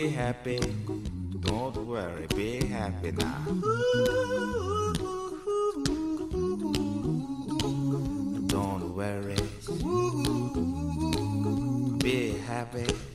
happy, don't worry, be happy now. Don't worry, be happy.